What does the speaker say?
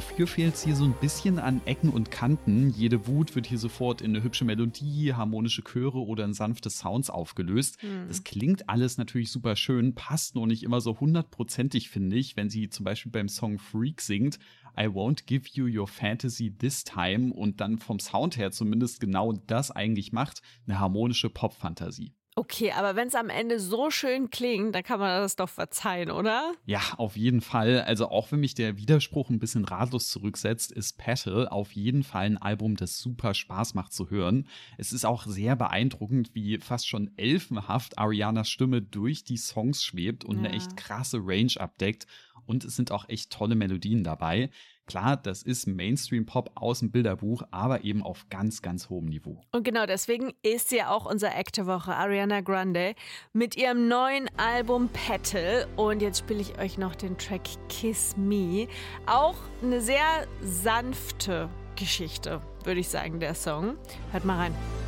dafür fehlt es hier so ein bisschen an Ecken und Kanten. Jede Wut wird hier sofort in eine hübsche Melodie, harmonische Chöre oder in sanfte Sounds aufgelöst. Das klingt alles natürlich super schön, passt nur nicht immer so hundertprozentig, finde ich, wenn sie zum Beispiel beim Song Freak singt, I won't give you your fantasy this time und dann vom Sound her zumindest genau das eigentlich macht, eine harmonische Pop-Fantasie. Okay, aber wenn es am Ende so schön klingt, dann kann man das doch verzeihen, oder? Ja, auf jeden Fall. Also auch wenn mich der Widerspruch ein bisschen ratlos zurücksetzt, ist Petal auf jeden Fall ein Album, das super Spaß macht zu hören. Es ist auch sehr beeindruckend, wie fast schon elfenhaft Arianas Stimme durch die Songs schwebt und eine echt krasse Range abdeckt. Und es sind auch echt tolle Melodien dabei. Klar, das ist Mainstream-Pop aus dem Bilderbuch, aber eben auf ganz, ganz hohem Niveau. Und genau deswegen ist sie ja auch unser Act der Woche, Ariana Grande, mit ihrem neuen Album Petal. Und jetzt spiele ich euch noch den Track Kiss Me. Auch eine sehr sanfte Geschichte, würde ich sagen, der Song. Hört mal rein.